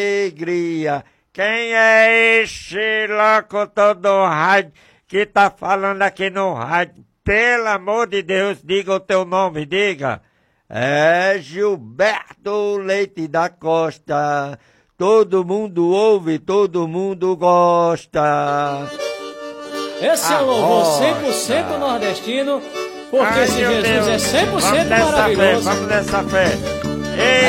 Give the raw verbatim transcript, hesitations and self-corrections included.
alegria. Quem é esse locutor do rádio que tá falando aqui no rádio? Pelo amor de Deus, diga o teu nome, diga. É Gilberto Leite da Costa. Todo mundo ouve, todo mundo gosta. Esse é o louvor cem por cento nordestino, porque Ai, esse meu Jesus Deus. é cem por cento Vamos nessa maravilhoso. fé, vamos nessa fé. Ei,